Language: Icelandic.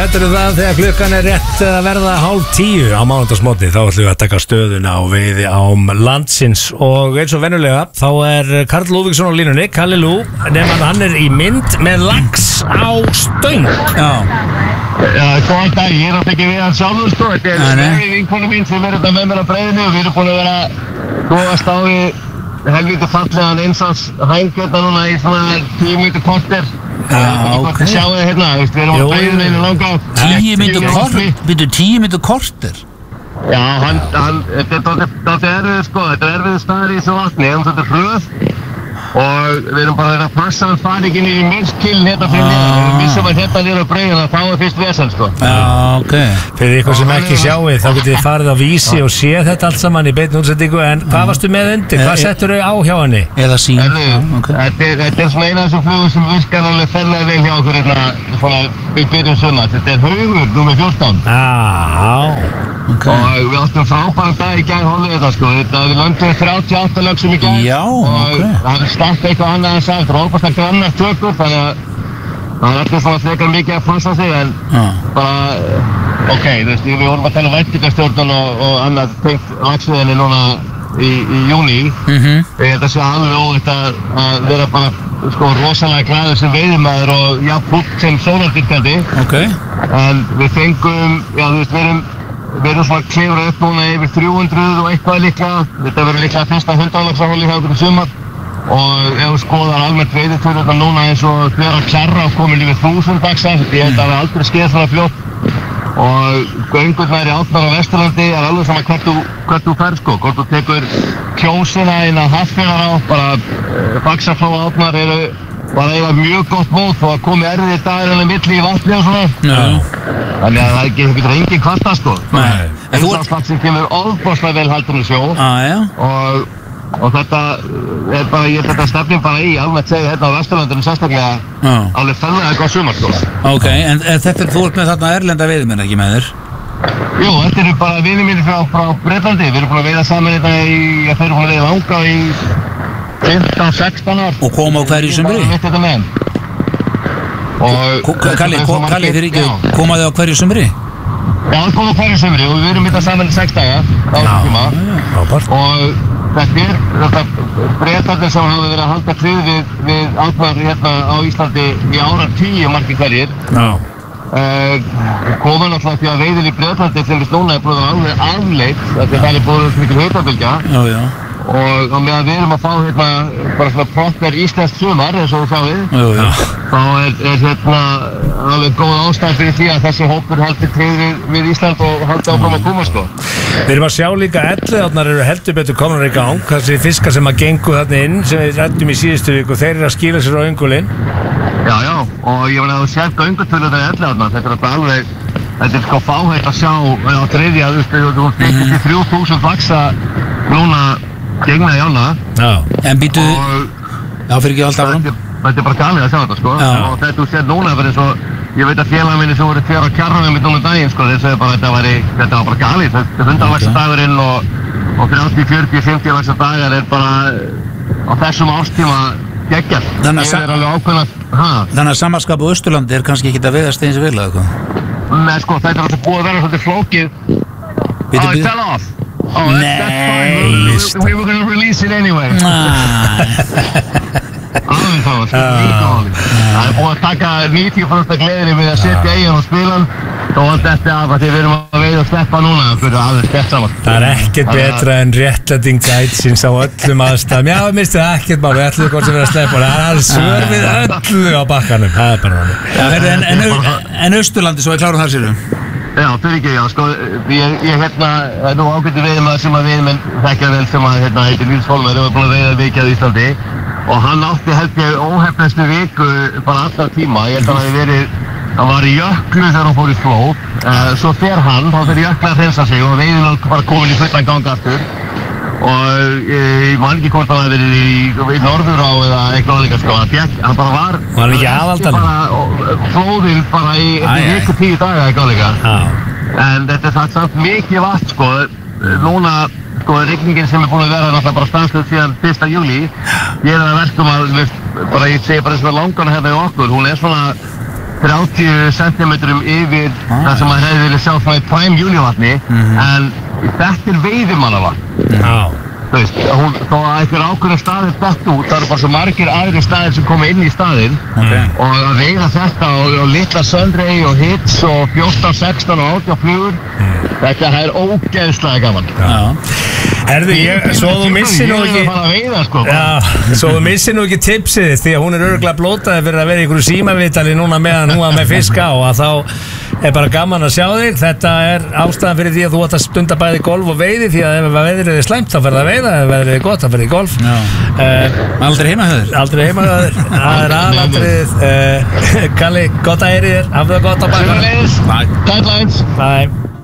Hræddur það þegar klukkan rétt að verða 9:30 á mánudagsmorgni, þá ætlum við að taka stöðuna á veiði ám landsins og eins og venjulega þá Karl Lúðvíksson á línunni, Kalli Lú, nefnum hann í mynd með lax á stöng. Já, góðan dag, ég átt ekki við hann sjálfur sko, þetta vinkonu mín sem þetta með mér á breiðinu og við erum búin að vera góðast á við helviti fallegan einsans hængjöta núna í svona 10 mínútur korter. Ok. Sjáu þið hérna, við erum á breiðinu einu langa. 10 mínútur korter? Já, þetta er erfið sko, þetta er erfið staðar í þessu vatni, þetta er hröð. Og við erum bara að passa að fara ekki niður í myrskiln hérna fyrir niður. Við missum að hérna niður á breiðuna, þá fyrst vesen sko. Ok. Fyrir ykkur sem ekki sjáið, þá getið þið farið á Vísi og séð þetta allt saman í beinni útsendingu. En hvað varstu með undir? Hvað settur þau á hjá henni? Eða sín. Þetta svona eina af þessum flugum sem virkar alveg ferlega vel hjá okkur hérna, svona við byrjum sumar. Þetta Haugur, númer 14. Okay. Og við áttum frábæran dag í gær hólið þetta sko. Við löndum 38 lögsum í gær. Já, og stakk eitthvað annað en sagt, rópast að grannar tökur, þannig að það allir svona frekar mikið að passa sig, en bara, ok, þú veist, við vorum að tala um væntingastjórnun og annað tengt laxveiðinni núna í júní. Ég held að sé alveg óvægt að vera bara, sko, rosalega glaður sem veiðimaður og jafnfúll sem sónardyrkandi. En við fengum, já, þú veist, við erum svona klifrað upp núna yfir 300 og eitthvað líklega. Þetta verður líklega fyrsta 100 laxahóli hjá okkur í sumar. Og ef við skoðum almennt veiðitölurnar núna eins og hver að kjarra og komin yfir 1000 dagsar, ég held að það aldrei skeið svona fljótt. Og göngurnar í Átnar á Vesturlandi er alveg sama hvert þú ferð sko, hvort þú tekur Kjósina inn að Hafnará, bara Faxaflóa Átnar eru bara eiga mjög gott mót og að komi erfið dagar milli í vatni og svona. Þannig að það getur engin kvarta sko. Einsamslagsinn kemur ofboðslega vel haldunum sjó. Og þetta bara, ég held að þetta stefnir bara í almennt segja hérna á Vesturlandinu sérstaklega alveg ferlega gott sumar sko. Ok, en þetta þú ert með þarna erlenda veiðimenn ekki með þér? Jú, þetta eru bara vinir mínir frá Breitlandi, við erum búin að veiða saman þetta þeir eru búin að veiða langa í 15-16 ár. Og koma á hverju sumri? Kalli, þeir ekki koma þau á hverju sumri? Já, það koma á hverju sumri og við erum þetta saman í 6 daga á tíma. Og þetta Bretarnir sem hafa verið að halda tryggð við Átnar hérna á Íslandi í áratugi margir hverjir. Koma náttúrulega því að veiðin í Bretlandi sem við núna búin að alveg afleitt, það er búin svo mikil hitabylgja. Og á meðan við erum að fá hérna bara svona proper íslenskt sumar eins og við sjáum þá er hérna alveg góð ástæð fyrir því að þessi hópur haldi tryggð við Ísland og haldi áfram að koma sko. Við erum að sjá líka elliðarnar eru heldur betur komnar í gang, þessi fiskar sem að gengu þarna inn sem við ræddum í síðustu viku, þeir eru að skýla sér á öngulinn. Já, og ég að þú sér göngutölurnar í elliðarnar, þetta er alveg, þetta er sko fáhægt að sjá á þriðja, þú veist, 3000 laxa núna gegna í ána. En býtu, já fyrir ekki alltaf fram. Þetta er bara galið að sjá þetta sko. Og þetta þú sér núna verið eins og, ég veit að félagar minni sem voru hver á kjarranum mitt núna daginn sko, þeir segja bara að þetta var bara galið. Þetta 100 laxa dagurinn og 30, 40, 50 laxa dagar er bara á þessum ástíma geggjart. Þannig að samanskap á Austurlandi er kannski ekkert að veiðast eins vel eða eitthvað? Nei sko, þetta er alltaf búið að vera svolítið flókið. It fell off. Oh, that's fine. We were going to release it anyway. Alveg þá, það er búið að taka 90% gleðinni við að setja eigin og spilan og allt þetta af að við erum að veiða og sleppa núna, það fyrir alveg spett saman. Það er ekkert betra en réttlæting gætsins á öllum aðstæðum. Já, minnstu það ekkert mál, við ætlum hvort sem við að sleppa og það er svör við öllu á bakkanum, það er bara þannig. En Austurlandi, svo klárum þar sérum? Já, fyrir ekki, já, sko, ég hérna, það er nú ágættu veiðimaður sem að veiðimenn þekkja vel sem að hérna heitir Níls Hólmar, við búin að veiða mikið á Íslandi og hann átti held ég óheppnustu viku bara alltaf tíma, ég held að hann hefði hann var í jöklu þegar hann fór í flóð, svo fer hann, þá fer jökla að hreinsa sig og veiðin bara komin í fullan gang aftur og ég man ekki hvort hann hefði verið í Norðurá eða eitthvað líka sko, hann bara var ekki aðaldan flóðinn bara í viku 10 daga eitthvað líka en þetta er samt mikið vatn sko, núna sko rigningin sem er búin að vera náttúrulega bara stanslöð síðan 1. júlí gerir það verkum að bara ég segi bara svona langan hérna í okkur, hún er svona 30 centimetrum yfir það sem maður hefði viljað sjá frá í prime júnivatni en þetta veiðimannavatn þú veist, þó að einhver ákveðna staðir dett út, það eru bara svo margir aðrir staðir sem koma inn í staðinn og að veiða þetta og litla Sunray og hits og 14, 16 og 18 flugur þetta er ógeðslega gaman Herðu, svo þú missir nú ekki svo þú missir nú ekki tipsið því að hún er örugglega blótaði fyrir að vera í einhverju símavitali núna meðan hún var með fisk á að þá er bara gaman að sjá þig þetta er ástæðan fyrir því að þú átt að stunda bæði golf og veiði því að ef veðrið er slæmt þá ferð að veiða ef veðrið er gott þá ferð í golf Aldrei heimahöður það er aðalatriðið Kalli, gott að heyri þér hafðu það gott á baka Bye.